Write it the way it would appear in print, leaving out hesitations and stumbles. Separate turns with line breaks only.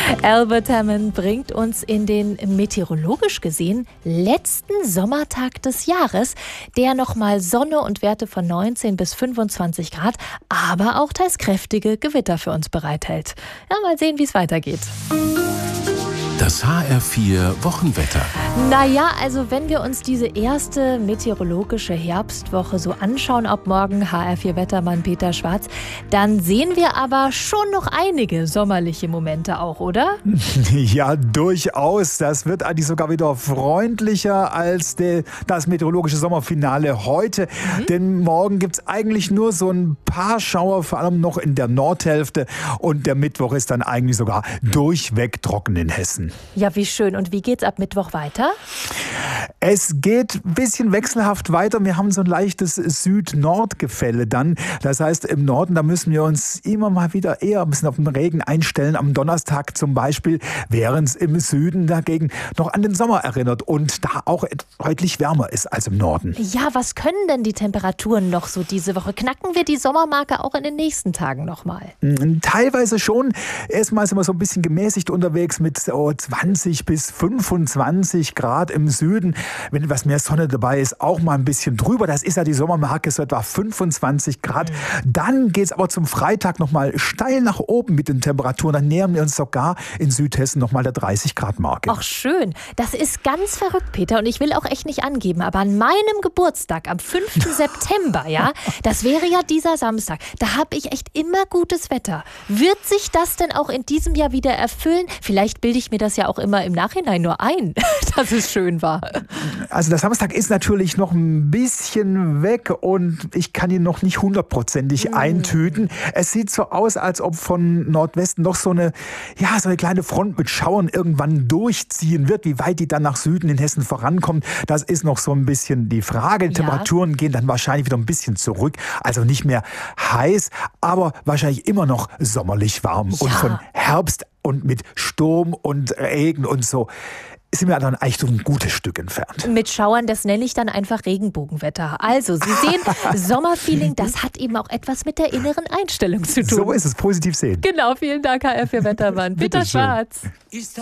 Albert Hammond bringt uns in den meteorologisch gesehen letzten Sommertag des Jahres, der nochmal Sonne und Werte von 19 bis 25 Grad, aber auch teils kräftige Gewitter für uns bereithält. Ja, mal sehen, wie es weitergeht.
Das HR4 Wochenwetter.
Naja, also wenn wir uns diese erste meteorologische Herbstwoche so anschauen, ab morgen HR4-Wettermann Peter Schwarz, dann sehen wir aber schon noch einige sommerliche Momente auch, oder?
Ja, durchaus. Das wird eigentlich sogar wieder freundlicher als das meteorologische Sommerfinale heute. Denn morgen gibt es eigentlich nur so ein paar Schauer, vor allem noch in der Nordhälfte. Und der Mittwoch ist dann eigentlich sogar durchweg trocken in Hessen.
Ja, wie schön. Und wie geht's ab Mittwoch weiter?
Es geht ein bisschen wechselhaft weiter. Wir haben so ein leichtes Süd-Nord-Gefälle dann. Das heißt, im Norden, da müssen wir uns immer mal wieder eher ein bisschen auf den Regen einstellen. Am Donnerstag zum Beispiel, während es im Süden dagegen noch an den Sommer erinnert und da auch deutlich wärmer ist als im Norden.
Ja, was können denn die Temperaturen noch so diese Woche? Knacken wir die Sommermarke auch in den nächsten Tagen nochmal?
Teilweise schon. Erstmal sind wir so ein bisschen gemäßigt unterwegs mit so 20 bis 25 Grad im Süden. Wenn etwas mehr Sonne dabei ist, auch mal ein bisschen drüber. Das ist ja die Sommermarke, so etwa 25 Grad. Dann geht es aber zum Freitag nochmal steil nach oben mit den Temperaturen. Dann nähern wir uns sogar in Südhessen nochmal der 30 Grad Marke.
Ach schön, das ist ganz verrückt, Peter. Und ich will auch echt nicht angeben, aber an meinem Geburtstag, am 5. September, ja, das wäre ja dieser Samstag, da habe ich echt immer gutes Wetter. Wird sich das denn auch in diesem Jahr wieder erfüllen? Vielleicht bilde ich mir das ja auch immer im Nachhinein nur ein, dass es schön war.
Also der Samstag ist natürlich noch ein bisschen weg und ich kann ihn noch nicht hundertprozentig eintüten. Es sieht so aus, als ob von Nordwesten noch so eine kleine Front mit Schauern irgendwann durchziehen wird. Wie weit die dann nach Süden in Hessen vorankommt, das ist noch so ein bisschen die Frage. Die Temperaturen gehen dann wahrscheinlich wieder ein bisschen zurück. Also nicht mehr heiß, aber wahrscheinlich immer noch sommerlich warm. Ja. Und von Herbst und mit Sturm und Regen und so sind wir dann eigentlich so ein gutes Stück entfernt.
Mit Schauern, das nenne ich dann einfach Regenbogenwetter. Also, Sie sehen, Sommerfeeling, das hat eben auch etwas mit der inneren Einstellung zu tun.
So ist es, positiv sehen.
Genau, vielen Dank, HR4-Wettermann Peter Schwarz.